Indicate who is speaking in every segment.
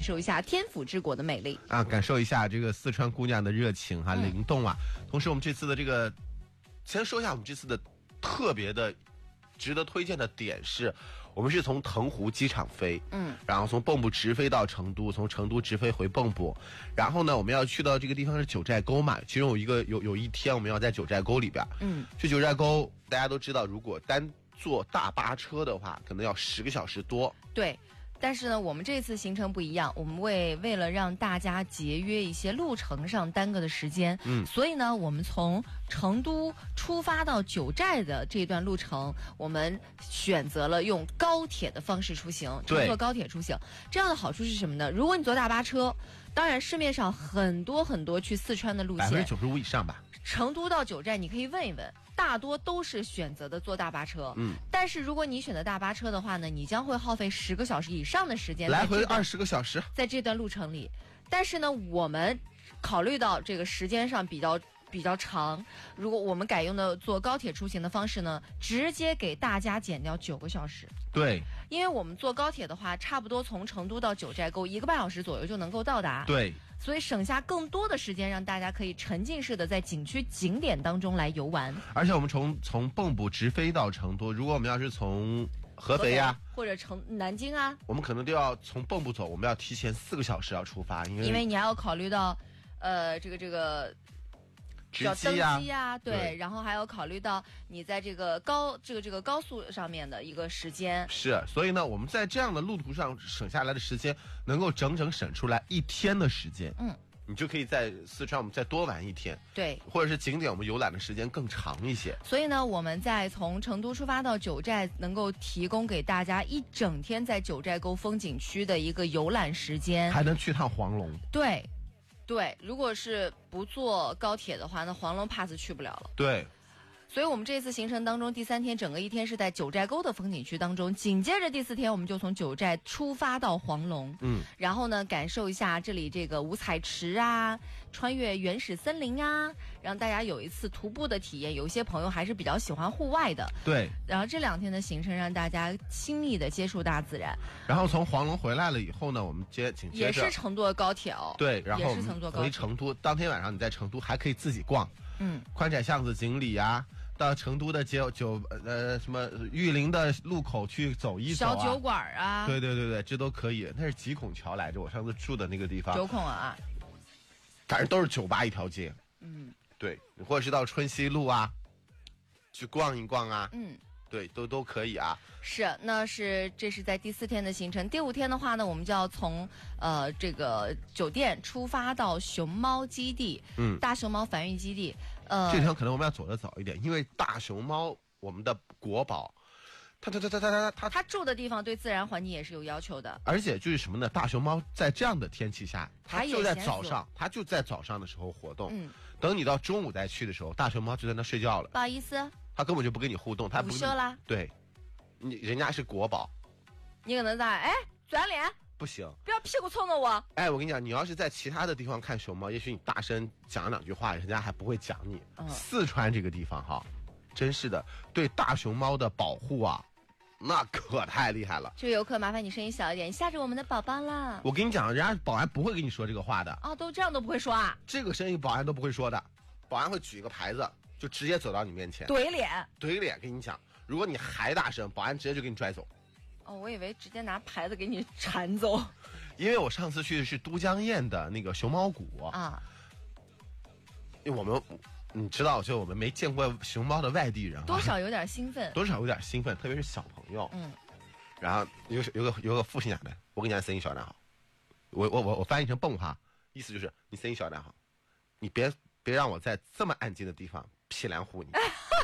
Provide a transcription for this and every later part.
Speaker 1: 受一下天府之国的美丽
Speaker 2: 啊，感受一下这个四川姑娘的热情啊、灵动啊。同时，我们这次的这个，先说一下我们这次的特别的、值得推荐的点是，我们是从腾湖机场飞，然后从蚌埠直飞到成都，从成都直飞回蚌埠，然后呢，我们要去到这个地方是九寨沟嘛，其中有一天我们要在九寨沟里边，去九寨沟，大家都知道，如果单坐大巴车的话，可能要10个小时多，
Speaker 1: 对。但是呢，我们这次行程不一样，我们为了让大家节约一些路程上耽搁的时间，所以呢，我们从成都出发到九寨的这段路程，我们选择了用高铁的方式出行，乘坐高铁出行。这样的好处是什么呢？如果你坐大巴车，当然市面上很多去四川的路线
Speaker 2: 95%以上吧。
Speaker 1: 成都到九寨你可以问一问，大多都是选择的坐大巴车。但是如果你选择大巴车的话呢，你将会耗费10个小时以上的时间，
Speaker 2: 来回20个小时，
Speaker 1: 在这段路程里。但是呢，我们考虑到这个时间上比较长，如果我们改用的坐高铁出行的方式呢，直接给大家减掉9个小时。
Speaker 2: 对，
Speaker 1: 因为我们坐高铁的话，差不多从成都到九寨沟1个半小时左右就能够到达。
Speaker 2: 对。
Speaker 1: 所以省下更多的时间，让大家可以沉浸式的在景区景点当中来游玩。
Speaker 2: 而且我们从蚌埠直飞到成都，如果我们要是从合肥呀，
Speaker 1: 或者南京啊，
Speaker 2: 我们可能都要从蚌埠走，我们要提前4个小时要出发，因为
Speaker 1: 你还要考虑到，这个。
Speaker 2: 叫
Speaker 1: 登机啊，对，然后还要考虑到你在这个高速上面的一个时间。
Speaker 2: 是，所以呢，我们在这样的路途上省下来的时间，能够整整省出来1天的时间。你就可以在四川我们再多玩1天，
Speaker 1: 对，
Speaker 2: 或者是景点我们游览的时间更长一些。
Speaker 1: 所以呢，我们在从成都出发到九寨，能够提供给大家1整天在九寨沟风景区的一个游览时间，
Speaker 2: 还能去趟黄龙。
Speaker 1: 对，如果是不坐高铁的话，那黄龙 pass 去不了了。
Speaker 2: 对。
Speaker 1: 所以我们这次行程当中，第3天整个1天是在九寨沟的风景区当中，紧接着第4天我们就从九寨出发到黄龙，然后呢感受一下这里这个五彩池啊，穿越原始森林啊，让大家有一次徒步的体验。有一些朋友还是比较喜欢户外的，
Speaker 2: 对。
Speaker 1: 然后这2天的行程让大家轻易的接触大自然。
Speaker 2: 然后从黄龙回来了以后呢，我们紧接着
Speaker 1: 也是乘坐高铁哦，
Speaker 2: 对，然后我们回成都，当天晚上你在成都还可以自己逛，宽窄巷子锦里啊。到成都的什么玉林的路口去走一走啊，
Speaker 1: 小酒馆啊，
Speaker 2: 对，这都可以。那是几孔桥来着，我上次住的那个地方。
Speaker 1: 9孔啊，
Speaker 2: 反正都是酒吧一条街。对，或者是到春熙路啊，去逛一逛啊。对，都可以啊。
Speaker 1: 是，这是在第4天的行程。第5天的话呢，我们就要从这个酒店出发到熊猫基地，大熊猫繁育基地。
Speaker 2: 这条可能我们要走得早一点，因为大熊猫我们的国宝，它
Speaker 1: 住的地方对自然环境也是有要求的。
Speaker 2: 而且就是什么呢？大熊猫在这样的天气下，它就在早上的时候活动。等你到中午再去的时候，大熊猫就在那睡觉了。
Speaker 1: 不好意思。
Speaker 2: 他根本就不跟你互动，他
Speaker 1: 午休啦。
Speaker 2: 对，人家是国宝，
Speaker 1: 你可能在转脸
Speaker 2: 不行，
Speaker 1: 不要屁股冲着我。
Speaker 2: 我跟你讲，你要是在其他的地方看熊猫，也许你大声讲2句话，人家还不会讲你。四川这个地方哈，真是的，对大熊猫的保护啊，那可太厉害了。
Speaker 1: 这位游客，麻烦你声音小一点，吓着我们的宝宝了。
Speaker 2: 我跟你讲，人家保安不会跟你说这个话的。
Speaker 1: 都这样都不会说啊？
Speaker 2: 这个声音保安都不会说的，保安会举一个牌子。就直接走到你面前，
Speaker 1: 怼脸，
Speaker 2: 跟你讲，如果你还大声，保安直接就给你拽走。
Speaker 1: 我以为直接拿牌子给你铲走。
Speaker 2: 因为我上次去的是都江堰的那个熊猫谷啊，因为你知道，就我们没见过熊猫的外地人，
Speaker 1: 多少有点兴奋，
Speaker 2: 特别是小朋友。然后有个父亲讲的，我跟你讲，声音小点好。我翻译成蹦哈，意思就是你声音小点好，你别让我在这么安静的地方屁蓝呼你。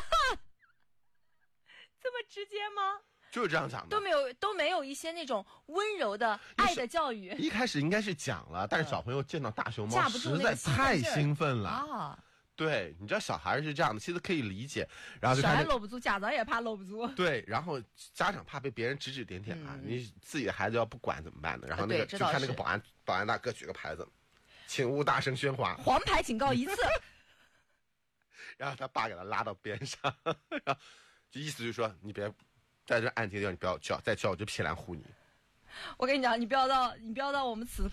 Speaker 1: 这么直接吗？
Speaker 2: 就是这样讲的，
Speaker 1: 都没有一些那种温柔的爱的教育。
Speaker 2: 一开始应该是讲了，但是小朋友见到大熊猫实在太兴奋了啊！对，你知道小孩是这样的，其实可以理解。然后就
Speaker 1: 小孩搂不住，家长也怕搂不住。
Speaker 2: 对，然后家长怕被别人指指点点啊，你自己的孩子要不管怎么办呢？然后就看那个保安大哥举个牌子，请勿大声喧哗，
Speaker 1: 黄牌警告1次。
Speaker 2: 然后他爸给他拉到边上，然后就意思就是说，你别在这安静的地方，你不要叫，再叫我就屁蓝呼你。
Speaker 1: 我跟你讲，你不要到我们此